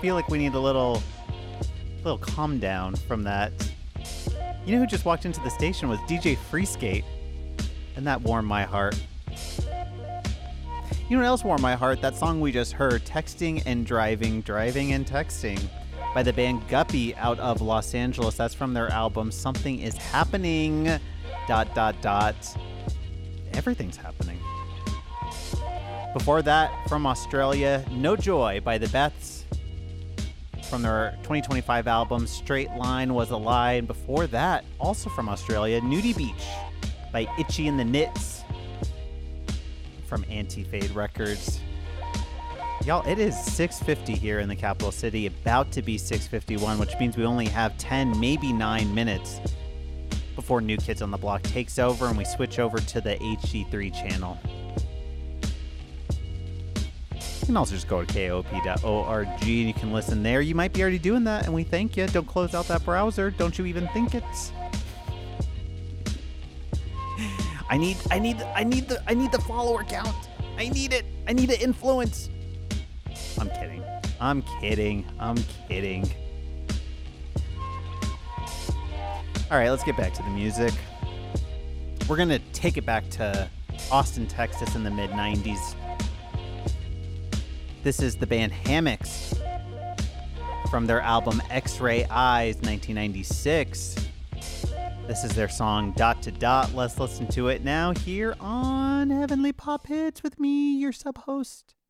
feel like we need a little calm down from that. You know who just walked into the station was DJ Freeskate, and that warmed my heart. You know what else warmed my heart? That song we just heard, Texting and Driving, Driving and Texting, by the band Guppy out of Los Angeles. That's from their album Something Is Happening... ... Everything's happening. Before that, from Australia, No Joy by the Beths from their 2025 album Straight Line Was a Lie. And before that, also from Australia, Nudie Beach by Itchy and the Knits from Anti-Fade Records. Y'all, it is 6:50 here in the capital city, about to be 6:51, which means we only have 10, maybe 9 minutes before New Kids on the Block takes over and we switch over to the HC3 channel. You can also just go to KOP.org and you can listen there. You might be already doing that, and we thank you. Don't close out that browser. Don't you even think it. I need the follower count. I need it. I need the influence. I'm kidding. All right, let's get back to the music. We're going to take it back to Austin, Texas in the mid-90s. This is the band Hammocks from their album X-Ray Eyes, 1996. This is their song Dot to Dot. Let's listen to it now here on Heavenly Pop Hits with me, your sub-host,